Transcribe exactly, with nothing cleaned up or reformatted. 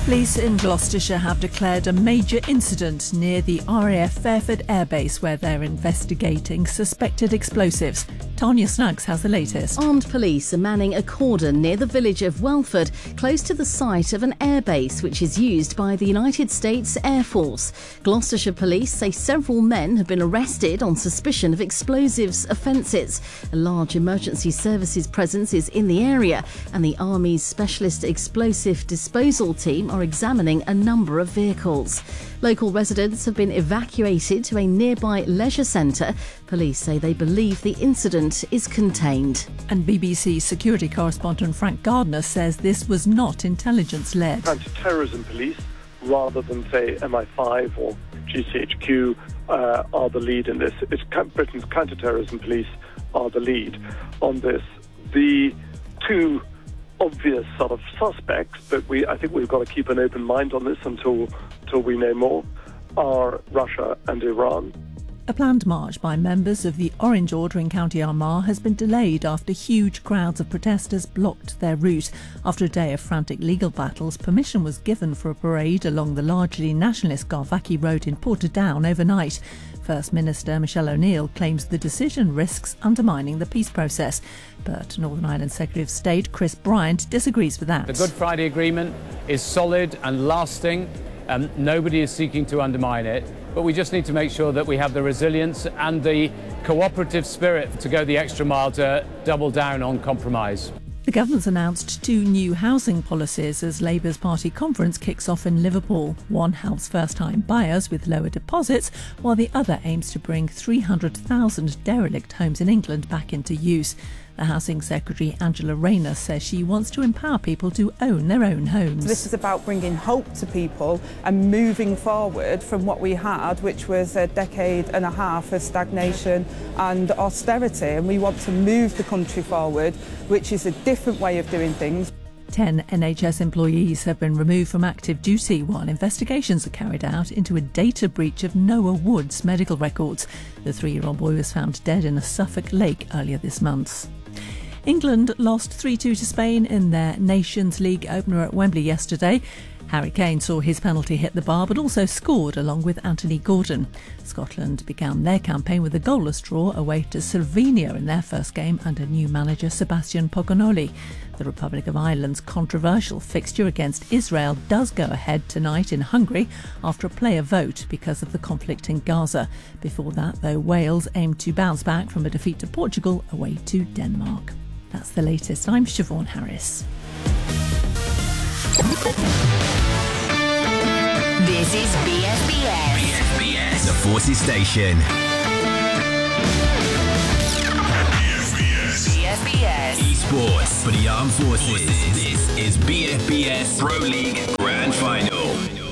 Police in Gloucestershire have declared a major incident near the R A F Fairford Air Base where they're investigating suspected explosives. Tanya Snuggs has the latest. Armed police are manning a cordon near the village of Welford, close to the site of an airbase which is used by the United States Air Force. Gloucestershire police say several men have been arrested on suspicion of explosives offences. A large emergency services presence is in the area, and the Army's Specialist Explosive Disposal Team are examining a number of vehicles. Local residents have been evacuated to a nearby leisure centre. Police say they believe the incident is contained. And B B C security correspondent Frank Gardner says this was not intelligence-led. Counter-terrorism police, rather than, say, M I five or G C H Q, uh, are the lead in this. It's Britain's counter-terrorism police are the lead on this. The two obvious sort of suspects, but we I think we've got to keep an open mind on this until, until we know more, are Russia and Iran. A planned march by members of the Orange Order in County Armagh has been delayed after huge crowds of protesters blocked their route. After a day of frantic legal battles, permission was given for a parade along the largely nationalist Garvackie Road in Portadown overnight. First Minister Michelle O'Neill claims the decision risks undermining the peace process. But Northern Ireland Secretary of State Chris Bryant disagrees with that. The Good Friday Agreement is solid and lasting. Um, nobody is seeking to undermine it. But we just need to make sure that we have the resilience and the cooperative spirit to go the extra mile to double down on compromise. The government's announced two new housing policies as Labour's party conference kicks off in Liverpool. One helps first-time buyers with lower deposits, while the other aims to bring three hundred thousand derelict homes in England back into use. The Housing Secretary Angela Rayner says she wants to empower people to own their own homes. This is about bringing hope to people and moving forward from what we had, which was a decade and a half of stagnation and austerity. And we want to move the country forward, which is a different way of doing things. Ten N H S employees have been removed from active duty while investigations are carried out into a data breach of Noah Wood's medical records. The three-year-old boy was found dead in a Suffolk lake earlier this month. England lost three two to Spain in their Nations League opener at Wembley yesterday. Harry Kane saw his penalty hit the bar but also scored along with Anthony Gordon. Scotland began their campaign with a goalless draw away to Slovenia in their first game under new manager Sebastian Pogonoli. The Republic of Ireland's controversial fixture against Israel does go ahead tonight in Hungary after a player vote because of the conflict in Gaza. Before that, though, Wales aimed to bounce back from a defeat to Portugal away to Denmark. That's the latest. I'm Siobhan Harris. This is B S B S. B S B S, the Forces Station. B S B S. Esports for the Armed Forces. This is B F B S Pro League Grand Final.